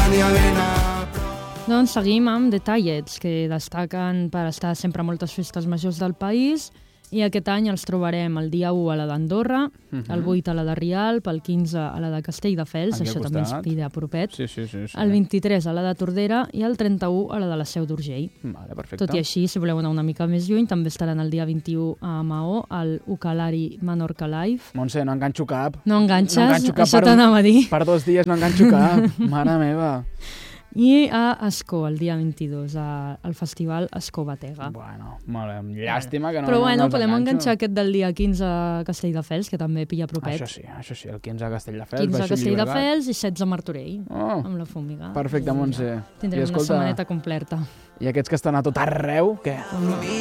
Doncs seguim amb Detallets, que destaquen per estar sempre a moltes festes majors del país, i aquest any els trobarem el dia 1 a la d'Andorra, el 8 a la de Rialp, el 15 a la de Castelldefels, això també ens pilla a propet, Sí. el 23 a la de Tordera i el 31 a la de la Seu d'Urgell. Vale, perfecte. Tot i així, si voleu anar una mica més lluny, també estaran el dia 21 a Maó, al Ucalari Menorca Live. Montse, no enganxo cap. No enganxes? No enganxo cap Això t'anava a dir. Per 2 dies no enganxo cap. Mare meva. I a Ascó, el dia 22, al festival Ascó Batega. Bueno, molt bé. Llàstima que no... Però bueno, no els podem enganxo. enganxar aquest del dia 15 a Castelldefels, que també pilla propet. Això sí, el 15 a Castelldefels. 15 a Castelldefels i 16 a Martorell, Oh, amb la Fúmiga. perfecte, Montse. Tindrem una setmaneta completa. I aquests que estan a tot arreu, què?